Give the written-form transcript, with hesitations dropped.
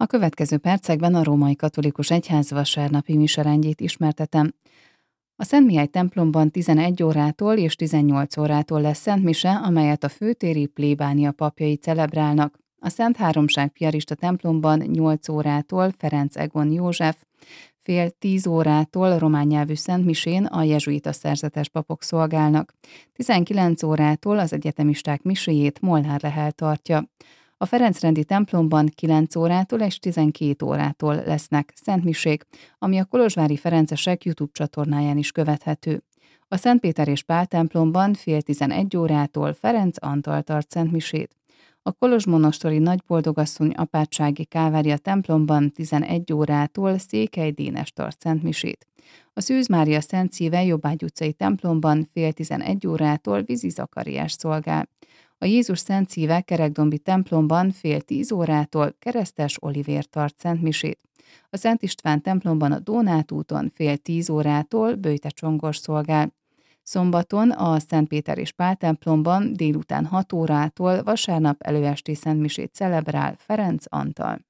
A következő percekben a Római Katolikus Egyház vasárnapi miserendjét ismertetem. A Szent Mihály templomban 11 órától és 18 órától lesz szentmise, amelyet a főtéri plébánia papjai celebrálnak. A Szent Háromság Piarista templomban 8 órától Ferenc Egon József, fél 10 órától román nyelvű szentmisén a jezsuita szerzetes papok szolgálnak. 19 órától az egyetemisták miséjét Molnár Lehel tartja. A Ferencrendi templomban 9 órától és 12 órától lesznek szentmisék, ami a kolozsvári ferencesek YouTube csatornáján is követhető. A Szent Péter és Pál templomban fél 11 órától Ferenc Antal tart szentmisét. A kolozsmonostori Nagyboldogasszony apátsági Kávária templomban 11 órától Székely Dénes tart szentmisét. A Szűz Mária Szent Szíve Jobbágy utcai templomban fél 11 órától Vizi Zakariás szolgál. A Jézus Szent Szíve Kerekdombi templomban fél 10 órától Keresztes Olivér tart szentmisét. A Szent István templomban a Dónát úton fél 10 órától Böjte Csongor szolgál. Szombaton a Szent Péter és Pál templomban délután 6 órától vasárnap előesti szentmisét celebrál Ferenc Antal.